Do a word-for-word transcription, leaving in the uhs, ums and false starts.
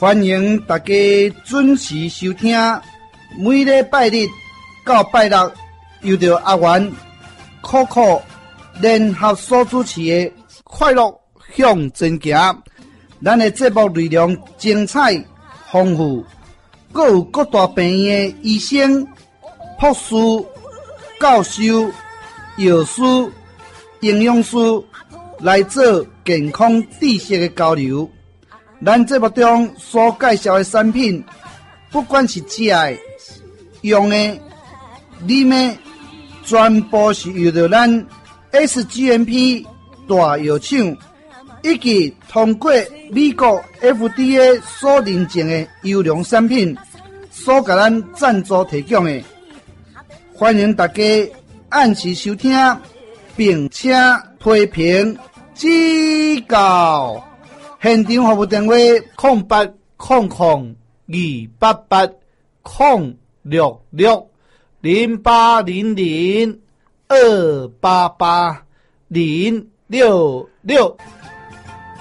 欢迎大家准时收听，每礼拜日到拜六，由着阿元、可可联合所主持的《快乐向前行》。咱的节目内容精彩丰富，各有各大病院的医生、博士、教授、药师、营养师来做健康知识的交流。咱节目中所介绍的产品，不管是食的、用的、啉的，全部是由着咱 S G M P 大药厂以及通过美国 F D A 所认证的优良产品所给咱赞助提供的。欢迎大家按时收听，并且批评指教。现场服务电话：空八空空二八八空六六零八零零二八八零六六。